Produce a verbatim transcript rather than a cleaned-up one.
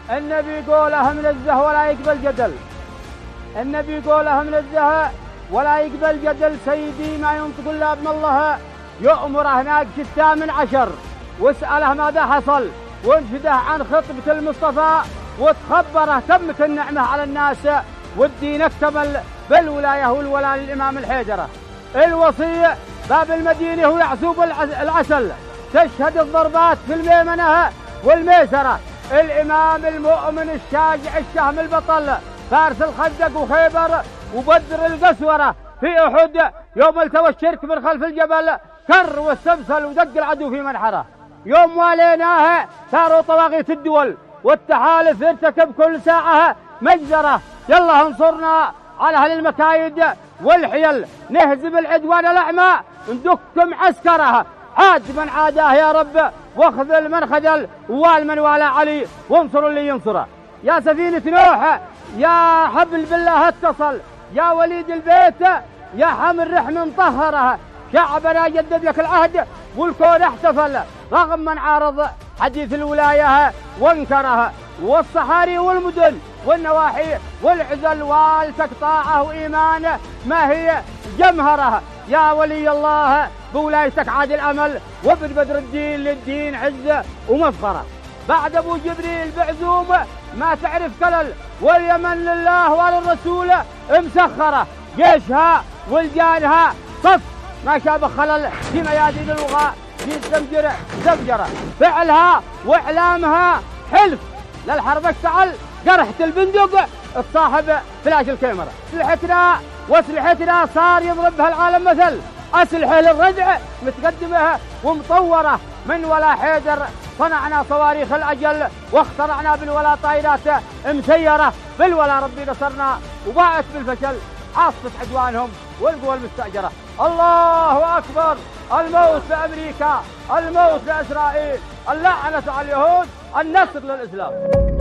النبي قوله منزه ولا يقبل جدل، النبي قوله منزه ولا يقبل جدل. سيدي ما ينطق الا ابن الله، يؤمره ناقش الثامن عشر واسأله ماذا حصل، وانشده عن خطبة المصطفى وتخبره تمت النعمة على الناس والدين اكتمل بالولاية والولاء للإمام الحيدرة. الوصي باب المدينة هو يعسوب العسل، تشهد الضربات في الميمنة والميسرة. الإمام المؤمن الشاجع الشهم البطل، فارس الخندق وخيبر وبدر القسورة في أحد، يوم التوى الشرك من خلف الجبل كر واستبسل ودق العدو في منحره. يوم واليناها صاروا طواغيت الدول والتحالف ارتكب كل ساعة مجزرة. يلا انصرنا على أهل المكايد والحيل، نهزم العدوان الأعمى ندك معسكرها. عاد من عاداه يا رب واخذل من خذل، ووال من والى علي وانصر اللي ينصره. يا سفينة نوح يا حبل بالله اتصل، يا وليد البيت يا حمل رحم مطهرها. شعبنا جدد لك العهد والكون احتفل، رغم من عارض حديث الولاية وانكرها. والصحاري والمدن والنواحي والعزل والتك طاعة وإيمان ما هي جمهرها. يا ولي الله بولايتك عاد الأمل، وابن بدر الدين للدين عزة ومفخرة. بعد أبو جبريل بعزوم ما تعرف كلل، واليمن لله وللرسول مسخرة. جيشها ولجانها صف ما شابه خلل، في ميادين الوغاء في الزمجرة زمجرة. فعلها وإعلامها حلف للحرب اشتعل، قرحة البندق الصاحب فلاش الكاميرا. أسلحتنا وأسلحتنا صار يضرب بها العالم مثل، أسلحة للردع متقدمة ومطورة من ولا حيدر. صنعنا صواريخ الأجل واخترعنا بالولا طائرات مسيرة، بالولا ربي نصرنا وباعت بالفشل عاصفة عدوانهم والقوى المستأجرة. الله أكبر، الموت لأمريكا، الموت لإسرائيل، اللعنة على اليهود، النصر للإسلام.